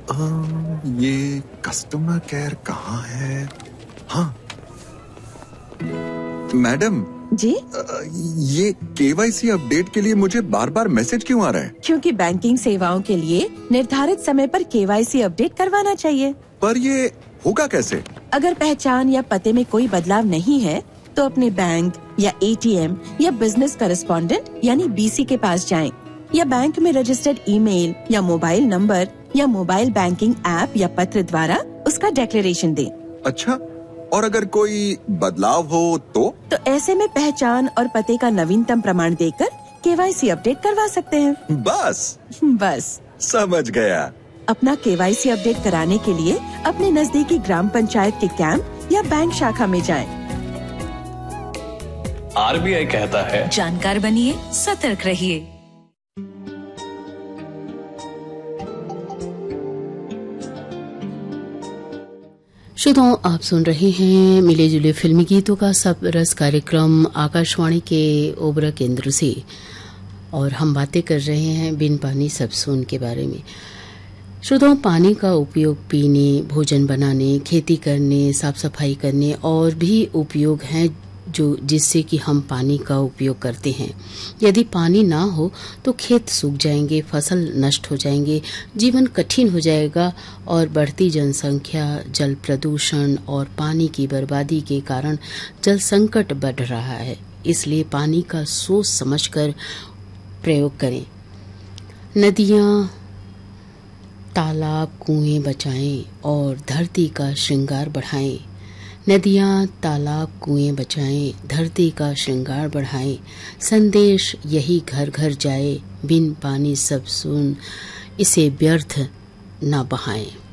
ये customer care कहाँ है? हाँ मैडम जी, ये केवाईसी अपडेट के लिए मुझे बार बार मैसेज क्यों आ रहा है? क्योंकि बैंकिंग सेवाओं के लिए निर्धारित समय पर केवाईसी अपडेट करवाना चाहिए। पर ये होगा कैसे? अगर पहचान या पते में कोई बदलाव नहीं है तो अपने बैंक या एटीएम या बिजनेस करेस्पॉन्डेंट यानी बीसी के पास जाएं, या बैंक में रजिस्टर्ड ईमेल या मोबाइल नंबर या मोबाइल बैंकिंग ऐप या पत्र द्वारा उसका डिक्लेरेशन दें। अच्छा, और अगर कोई बदलाव हो तो ऐसे में पहचान और पते का नवीनतम प्रमाण देकर केवाईसी अपडेट करवा सकते हैं। बस समझ गया। अपना केवाईसी अपडेट कराने के लिए अपने नजदीकी ग्राम पंचायत के कैंप या बैंक शाखा में जाएं। आरबीआई कहता है, जानकार बनिए, सतर्क रहिए। श्रोताओं, आप सुन रहे हैं मिले जुले फिल्मी गीतों का सब रस कार्यक्रम आकाशवाणी के ओबरा केंद्र से, और हम बातें कर रहे हैं बिन पानी सब सून के बारे में। श्रोताओं, पानी का उपयोग पीने, भोजन बनाने, खेती करने, साफ सफाई करने और भी उपयोग हैं जिससे कि हम पानी का उपयोग करते हैं। यदि पानी ना हो तो खेत सूख जाएंगे, फसल नष्ट हो जाएंगे, जीवन कठिन हो जाएगा और बढ़ती जनसंख्या, जल प्रदूषण और पानी की बर्बादी के कारण जल संकट बढ़ रहा है। इसलिए पानी का सोच समझकर प्रयोग करें। नदियां, तालाब, कुएं बचाएं और धरती का श्रृंगार बढ़ाएं। नदियां, तालाब, कुएं बचाएं, धरती का श्रृंगार बढ़ाएं। संदेश यही घर घर जाए, बिन पानी सब सून, इसे व्यर्थ न बहाएं।